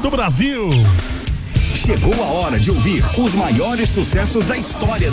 do Brasil. Chegou a hora de ouvir os maiores sucessos da história